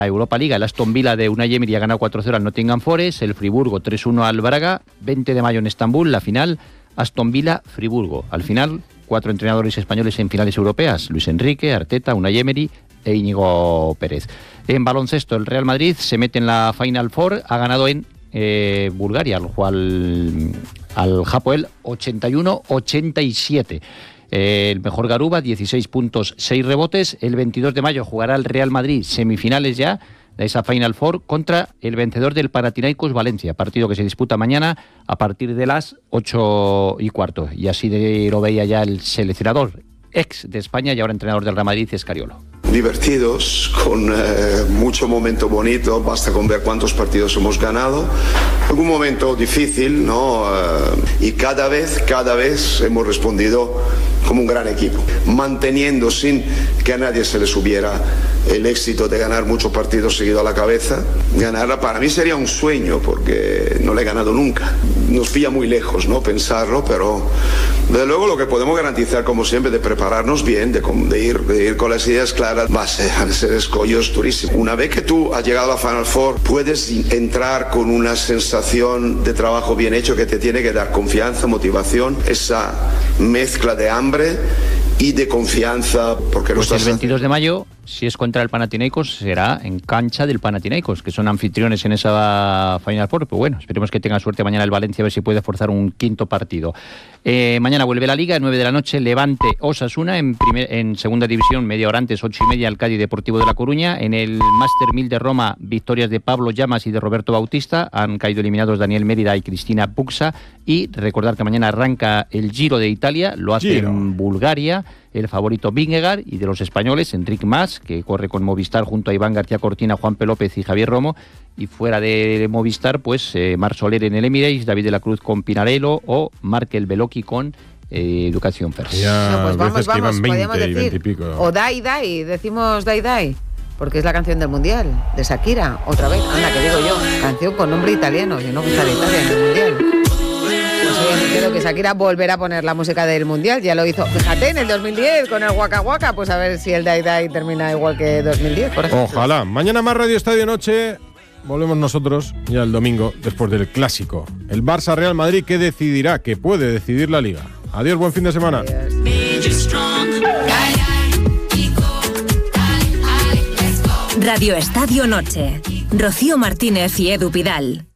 Europa Liga, el Aston Villa de Unai Emery ha ganado 4-0 al Nottingham Forest, el Friburgo 3-1 al Braga, 20 de mayo en Estambul, la final, Aston Villa-Friburgo. Al final, 4 entrenadores españoles en finales europeas, Luis Enrique, Arteta, Unai Emery e Íñigo Pérez. En baloncesto, el Real Madrid se mete en la Final Four, ha ganado en Bulgaria, al Hapoel 81-87. El mejor Garuba, 16 puntos, 6 rebotes. El 22 de mayo jugará el Real Madrid, semifinales ya, de esa Final Four, contra el vencedor del Panathinaikos Valencia, partido que se disputa mañana a partir de las 8:15. Y así lo veía ya el seleccionador ex de España y ahora entrenador del Real Madrid, Escariolo. Divertidos, con mucho momento bonito, basta con ver cuántos partidos hemos ganado. Algún momento difícil, ¿no? Y cada vez hemos respondido como un gran equipo, manteniendo sin que a nadie se le subiera el éxito de ganar muchos partidos seguidos a la cabeza. Ganarla para mí sería un sueño, porque no la he ganado nunca. Nos pilla muy lejos, ¿no?, pensarlo, pero desde luego lo que podemos garantizar, como siempre, de prepararnos bien, de ir con las ideas claras, va a ser escollos durísimos. Una vez que tú has llegado a la Final Four, puedes entrar con una sensación de trabajo bien hecho que te tiene que dar confianza, motivación, esa mezcla de hambre y de confianza, porque pues el 22 de mayo, si es contra el Panathinaikos, será en cancha del Panathinaikos, que son anfitriones en esa Final Four. Pero bueno, esperemos que tenga suerte mañana el Valencia, a ver si puede forzar un quinto partido. Mañana vuelve la Liga, 9 de la noche, Levante Osasuna, en segunda división, media hora antes, 8:30, el Cádiz Deportivo de La Coruña. En el Master 1000 de Roma, victorias de Pablo Llamas y de Roberto Bautista. Han caído eliminados Daniel Mérida y Cristina Buxa. Y recordar que mañana arranca el Giro de Italia, lo hace en Bulgaria el favorito Vingegaard, y de los españoles, Enric Mas, que corre con Movistar junto a Iván García Cortina, Juan P. López y Javier Romo. Y fuera de Movistar, pues Marc Soler en el Emirates, David de la Cruz con Pinarello o Markel Beloki con Educación First. Ya, pues vamos, podríamos decir, o Dai Dai, decimos Dai Dai, porque es la canción del Mundial, de Shakira, otra vez, anda, que digo yo, canción con nombre italiano, que no gusta de Italia en el Mundial. Creo que Shakira volverá a poner la música del Mundial, ya lo hizo, fíjate, en el 2010 con el Waka Waka, pues a ver si el Dai Dai termina igual que 2010, por ejemplo. Ojalá. Mañana más Radio Estadio Noche, volvemos nosotros ya el domingo, después del clásico. El Barça Real Madrid, que decidirá, que puede decidir la Liga. Adiós, buen fin de semana. Adiós. Radio Estadio Noche. Rocío Martínez y Edu Pidal.